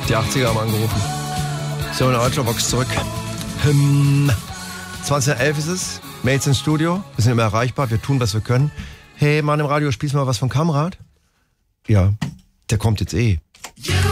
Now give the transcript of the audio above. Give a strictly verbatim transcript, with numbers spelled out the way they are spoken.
Die achtziger haben angerufen. So, in der Ultrabox zurück. Hm. zwanzig Uhr elf ist es. Mails ins Studio. Wir sind immer erreichbar. Wir tun, was wir können. Hey, Mann im Radio, spielst du mal was von Kamrat? Ja, der kommt jetzt eh.